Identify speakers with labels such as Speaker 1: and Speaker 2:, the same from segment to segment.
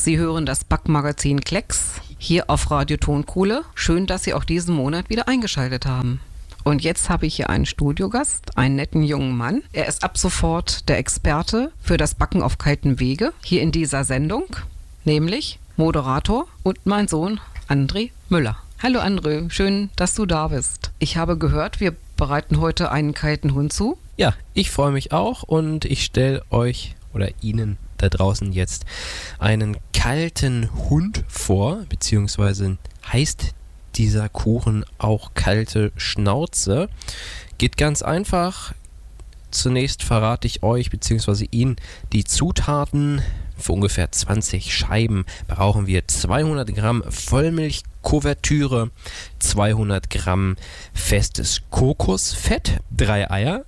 Speaker 1: Sie hören das Backmagazin Klecks hier auf Radio Tonkohle. Schön, dass Sie auch diesen Monat wieder eingeschaltet haben. Und jetzt habe ich hier einen Studiogast, einen netten jungen Mann. Er ist ab sofort der Experte für das Backen auf kaltem Wege hier in dieser Sendung, nämlich Moderator und mein Sohn André Müller. Hallo André, schön, dass du da bist. Ich habe gehört, wir bereiten heute einen kalten Hund zu.
Speaker 2: Ja, ich freue mich auch und ich stelle euch oder Ihnen da draußen jetzt einen kalten Hund vor, beziehungsweise heißt dieser Kuchen auch kalte Schnauze. Geht ganz einfach. Zunächst verrate ich euch bzw. Ihnen die Zutaten. Für ungefähr 20 Scheiben brauchen wir 200 Gramm Vollmilchkuvertüre, 200 Gramm festes Kokosfett, 3 Eier,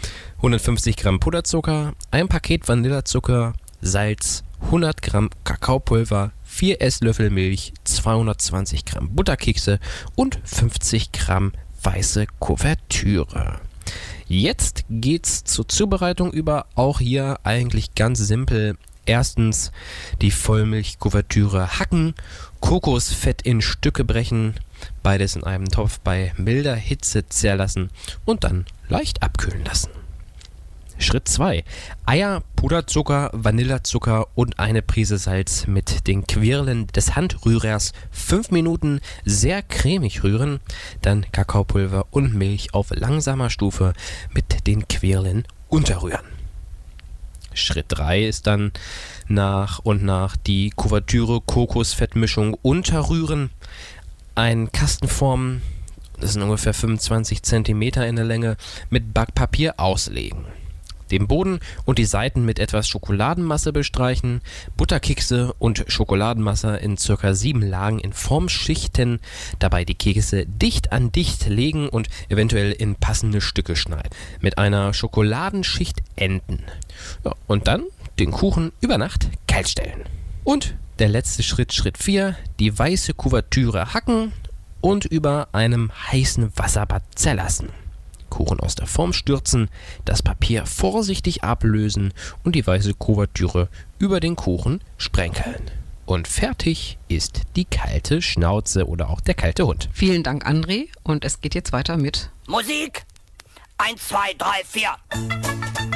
Speaker 2: 150 Gramm Puderzucker, ein Paket Vanillezucker, Salz, 100 Gramm Kakaopulver, 4 Esslöffel Milch, 220 Gramm Butterkekse und 50 Gramm weiße Kuvertüre. Jetzt geht's zur Zubereitung über. Auch hier eigentlich ganz simpel. Erstens die Vollmilchkuvertüre hacken, Kokosfett in Stücke brechen, beides in einem Topf bei milder Hitze zerlassen und dann leicht abkühlen lassen. Schritt 2. Eier, Puderzucker, Vanillezucker und eine Prise Salz mit den Quirlen des Handrührers 5 Minuten sehr cremig rühren, dann Kakaopulver und Milch auf langsamer Stufe mit den Quirlen unterrühren. Schritt 3 ist dann nach und nach die Kuvertüre-Kokosfettmischung unterrühren, einen Kasten formen, das sind ungefähr 25 cm in der Länge, mit Backpapier auslegen. Den Boden und die Seiten mit etwas Schokoladenmasse bestreichen, Butterkekse und Schokoladenmasse in ca. 7 Lagen in Formschichten, dabei die Kekse dicht an dicht legen und eventuell in passende Stücke schneiden. Mit einer Schokoladenschicht enden. Ja, und dann den Kuchen über Nacht kalt stellen. Und der letzte Schritt, Schritt 4, die weiße Kuvertüre hacken und über einem heißen Wasserbad zerlassen. Kuchen aus der Form stürzen, das Papier vorsichtig ablösen und die weiße Kuvertüre über den Kuchen sprenkeln. Und fertig ist die kalte Schnauze oder auch der kalte Hund.
Speaker 1: Vielen Dank, André. Und es geht jetzt weiter mit
Speaker 3: Musik! 1, 2, 3, 4.